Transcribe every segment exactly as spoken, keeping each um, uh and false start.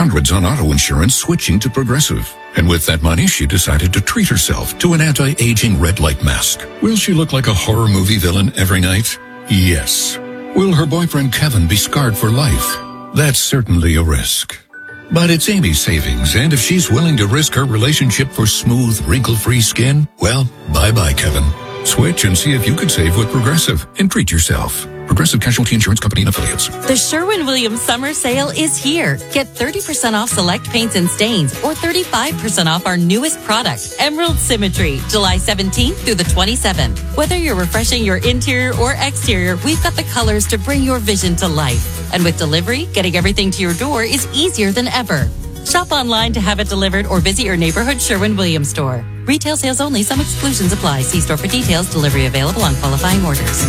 hundreds on auto insurance switching to Progressive. And with that money, she decided to treat herself to an anti-aging red light mask. Will she look like a horror movie villain every night? Yes. Will her boyfriend Kevin be scarred for life? That's certainly a risk. But it's Amy's savings, and if she's willing to risk her relationship for smooth, wrinkle-free skin, well, bye-bye, Kevin. Switch and see if you could save with Progressive and treat yourself. Progressive Casualty Insurance Company and Affiliates. The Sherwin-Williams Summer Sale is here. Get thirty percent off select paints and stains or thirty-five percent off our newest product, Emerald Symmetry, July seventeenth through the twenty-seventh. Whether you're refreshing your interior or exterior, we've got the colors to bring your vision to life. And with delivery, getting everything to your door is easier than ever. Shop online to have it delivered or visit your neighborhood Sherwin-Williams store. Retail sales only. Some exclusions apply. See store for details. Delivery available on qualifying orders.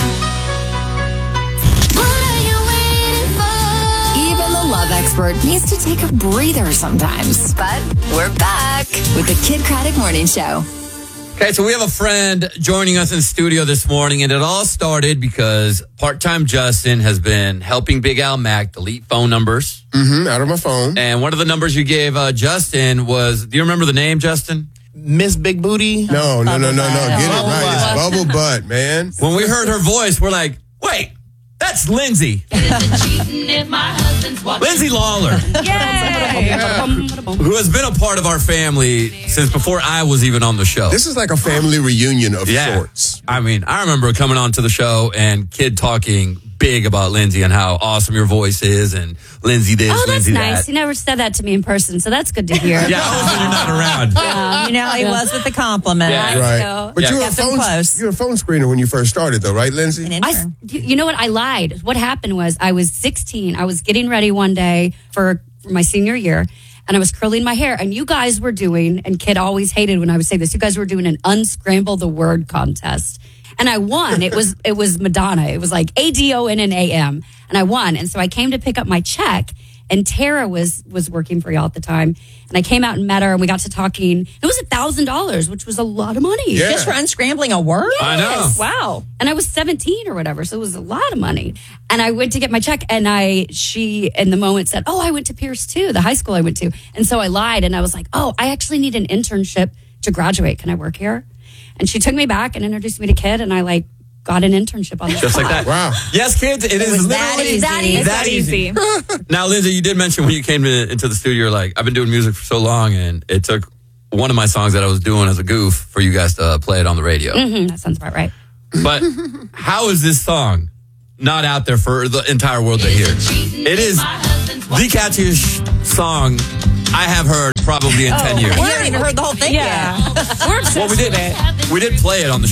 Love expert needs to take a breather sometimes. But we're back with the Kid Craddock Morning Show. Okay, so we have a friend joining us in the studio this morning, and it all started because part-time Justin has been helping Big Al Mac delete phone numbers. Mm-hmm, out of my phone. And one of the numbers you gave uh, Justin was, do you remember the name, Justin? Miss Big Booty? No, no, no, no, no. Get it right. It's Bubble Butt, man. When we heard her voice, we're like, wait. That's Lindsay. Lindsay Lawler. Yay! Who has been a part of our family since before I was even on the show. This is like a family reunion of yeah. sorts. I mean, I remember coming on to the show and Kid talking big about Lindsay and how awesome your voice is and Lindsay this, oh, that's Lindsay nice. that. You never said that to me in person, so that's good to hear. Yeah, I was when you're not around. Yeah, you know, he yeah. was with the compliment. Yeah. Right. So. But yeah. you were a Kept them phone close. you were a phone screener when you first started, though, right, Lindsay? An I, intern. you know what? I lied. What happened was I was sixteen. I was getting ready one day for, for my senior year, and I was curling my hair. And you guys were doing, and Kid always hated when I would say this, you guys were doing an unscramble the word contest. And I won. It was it was Madonna. It was like A D O N N A M. And I won. And so I came to pick up my check. And Tara was was working for y'all at the time. And I came out and met her, and we got to talking. It was one thousand dollars, which was a lot of money. Yeah. Just for unscrambling a word? I know. Wow. And I was seventeen or whatever, so it was a lot of money. And I went to get my check, and I, she, in the moment said, oh, I went to Pierce too, the high school I went to. And so I lied, and I was like, oh, I actually need an internship to graduate. Can I work here? And she took me back and introduced me to Kid, and I like got an internship on the Just spot. like that. Wow. Yes, kids, it, it is was that literally easy. That easy. That easy. Now, Lindsay, you did mention when you came to, into the studio, you're like, I've been doing music for so long, and it took one of my songs that I was doing as a goof for you guys to uh, play it on the radio. Mm-hmm, that sounds about right. But how is this song not out there for the entire world to hear? It is the catchiest song I have heard probably in ten years. You haven't even heard the whole thing Yeah. yet. We're obsessed Well, we did. with it. We did play it on the